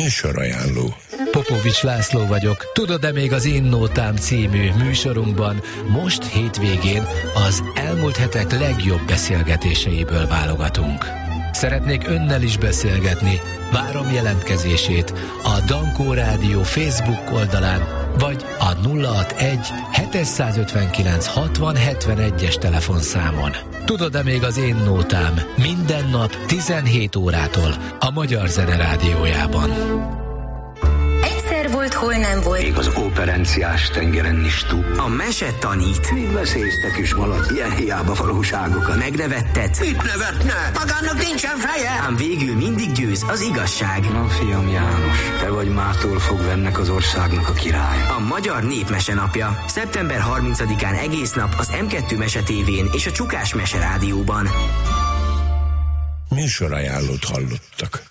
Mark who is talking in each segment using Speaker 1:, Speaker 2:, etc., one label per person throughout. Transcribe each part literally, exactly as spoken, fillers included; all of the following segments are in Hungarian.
Speaker 1: Műsorajánló.
Speaker 2: Popovics László vagyok. Tudod-e, még az Én Nótám című műsorunkban most hétvégén az elmúlt hetek legjobb beszélgetéseiből válogatunk. Szeretnék önnel is beszélgetni. Várom jelentkezését a Dankó Rádió Facebook oldalán, vagy a nulla hatvanegy hétszázötvenkilenc hatvan hetvenegyes telefonszámon. Tudod-e, még az Én Nótám minden nap tizenhét órától a Magyar Zene Rádiójában.
Speaker 3: Egyszer volt, hol nem volt.
Speaker 4: Még az operenciás tengeren is túl.
Speaker 5: A mese tanít.
Speaker 4: Mit beszéltek is malatt, ilyen hiába valóságokat.
Speaker 5: Megnevetted.
Speaker 4: Mit nevetne? Magának nincsen feje.
Speaker 5: Ám végül mindig győz az igazság.
Speaker 4: Na, fiam János, te vagy mától fogva ennek az országnak a király.
Speaker 5: A Magyar Népmese napja. szeptember harmincadikán egész nap az em kettő Mese tévén és a Csukás Mese Rádióban.
Speaker 1: Műsorajánlót hallottak.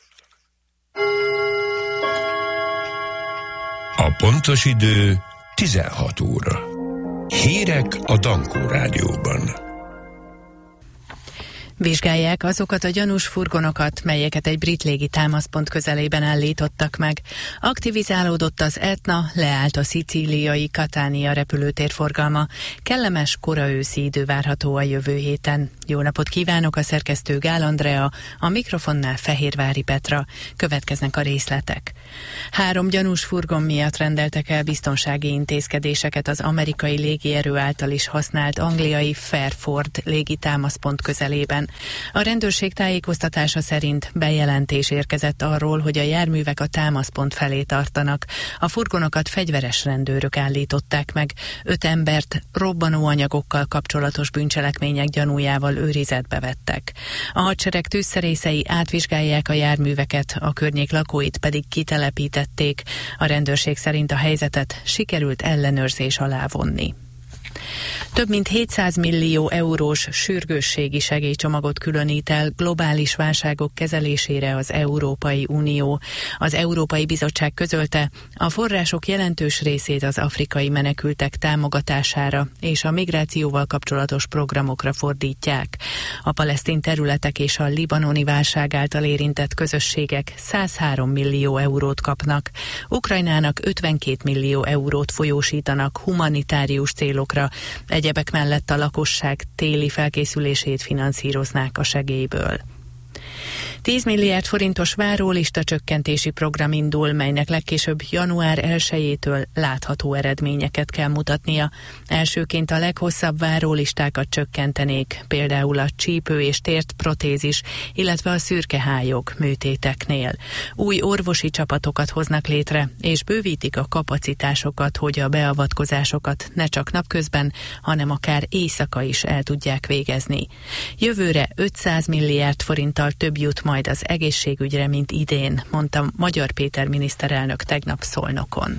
Speaker 1: A pontos idő tizenhat óra. Hírek a Dankó Rádióban.
Speaker 6: Vizsgálják azokat a gyanús furgonokat, melyeket egy brit légi támaszpont közelében állítottak meg. Aktivizálódott az Etna, leállt a szicíliai Catania repülőtér forgalma. Kellemes, kora őszi idő várható a jövő héten. Jó napot kívánok, a szerkesztő Gál Andrea, a mikrofonnál Fehérvári Petra. Következnek a részletek. Három gyanús furgon miatt rendeltek el biztonsági intézkedéseket az amerikai légierő által is használt angliai Fairford légi támaszpont közelében. A rendőrség tájékoztatása szerint bejelentés érkezett arról, hogy a járművek a támaszpont felé tartanak. A furgonokat fegyveres rendőrök állították meg. Öt embert robbanóanyagokkal kapcsolatos bűncselekmények gyanújával őrizetbe vettek. A hadsereg tűzszerészei átvizsgálják a járműveket, a környék lakóit pedig kitelepítették. A rendőrség szerint a helyzetet sikerült ellenőrzés alá vonni. Több mint hétszáz millió eurós sürgősségi segélycsomagot különít el globális válságok kezelésére az Európai Unió. Az Európai Bizottság közölte, a források jelentős részét az afrikai menekültek támogatására és a migrációval kapcsolatos programokra fordítják. A palesztin területek és a libanoni válság által érintett közösségek százhárom millió eurót kapnak. Ukrajnának ötvenkét millió eurót folyósítanak humanitárius célokra. Egyebek mellett a lakosság téli felkészülését finanszíroznák a segélyből. tíz milliárd forintos várólista csökkentési program indul, melynek legkésőbb január elsejétől látható eredményeket kell mutatnia. Elsőként a leghosszabb várólistákat csökkentenék, például a csípő és tért protézis, illetve a szürkehályok műtéteknél. Új orvosi csapatokat hoznak létre, és bővítik a kapacitásokat, hogy a beavatkozásokat ne csak napközben, hanem akár éjszaka is el tudják végezni. Jövőre ötszáz milliárd forinttal több jut majd az egészségügyre, mint idén, mondta Magyar Péter miniszterelnök tegnap Szolnokon.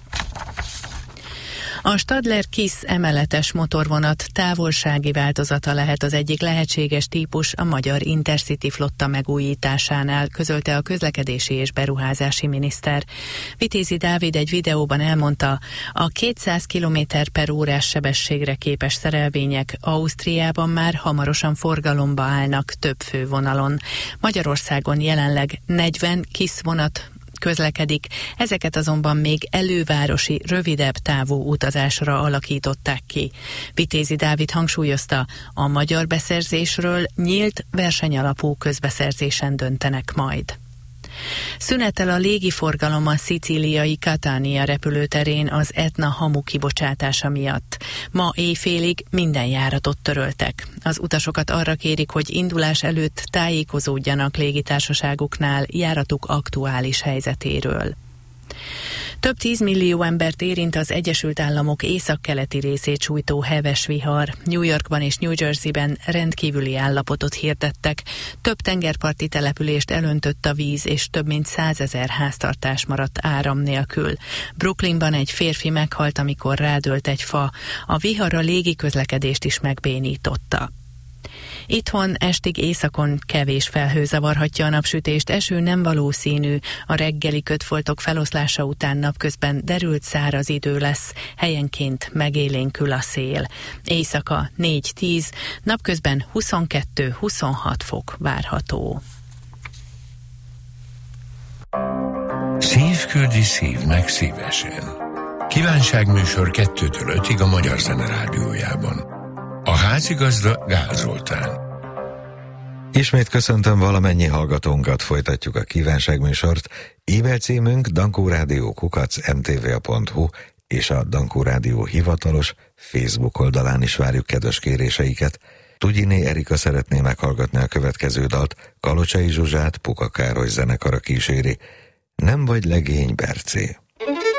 Speaker 6: A Stadler-Kiss emeletes motorvonat távolsági változata lehet az egyik lehetséges típus a magyar Intercity flotta megújításánál, közölte a közlekedési és beruházási miniszter. Vitézi Dávid egy videóban elmondta, a kétszáz kilométer per órás sebességre képes szerelvények Ausztriában már hamarosan forgalomba állnak több fővonalon. Magyarországon jelenleg negyven Kiss vonat közlekedik, ezeket azonban még elővárosi, rövidebb távú utazásra alakították ki. Vitézi Dávid hangsúlyozta, a magyar beszerzésről nyílt, versenyalapú közbeszerzésen döntenek majd. Szünetel a légiforgalom a szicíliai Catania repülőterén az Etna hamu kibocsátása miatt. Ma éjfélig minden járatot töröltek. Az utasokat arra kérik, hogy indulás előtt tájékozódjanak légitársaságuknál járatuk aktuális helyzetéről. Több tízmillió embert érint az Egyesült Államok északkeleti részét sújtó heves vihar. New Yorkban és New Jerseyben rendkívüli állapotot hirdettek. Több tengerparti települést elöntött a víz, és több mint százezer háztartás maradt áram nélkül. Brooklynban egy férfi meghalt, amikor rádőlt egy fa. A vihar a légiközlekedést is megbénította. Itthon estig északon kevés felhő zavarhatja a napsütést, eső nem valószínű, a reggeli kötfoltok feloszlása után napközben derült száraz idő lesz, helyenként megélénkül a szél. Éjszaka négy-tíz, napközben huszonkettő-huszonhat fok várható.
Speaker 1: Szívküldi szívnek szívesen. Kívánságműsor kettőtől ötig a Magyar Zene Rádiójában. A házigazda Gál Zoltán.
Speaker 7: Ismét köszöntöm valamennyi hallgatónkat, folytatjuk a kívánságműsort. E-mail címünk dankórádió kukac em té vé a pont hu és a Dankó Rádió hivatalos Facebook oldalán is várjuk kedves kéréseiket. Tudjiné Erika szeretné meghallgatni a következő dalt, Kalocsai Zsuzsát Puka Károly zenekara kíséri. Nem vagy legény, Bercé.